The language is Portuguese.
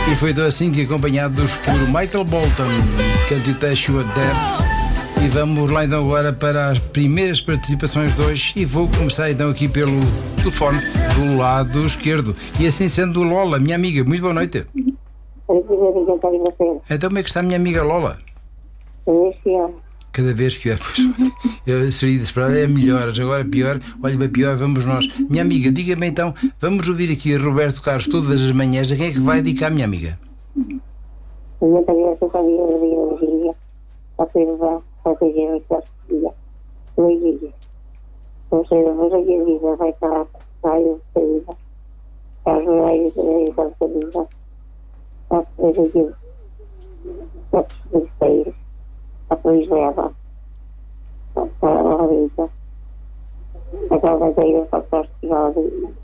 E foi assim que, acompanhado do escuro Michael Bolton, Can't You Touch Your Death. E vamos lá então agora para as primeiras participações de hoje. E vou começar então aqui pelo telefone do lado esquerdo. E assim sendo, Lola, minha amiga, muito boa noite. Então como é que está a minha amiga Lola? Cada vez pior. Eu seria de esperar, é melhor, agora pior. Olha, bem pior, vamos nós. Minha amiga, diga-me então, vamos ouvir aqui a Roberto Carlos todas as manhãs. A quem é que vai dedicar, minha amiga? A Luís leva a Rita, a Caldadeira para o Festival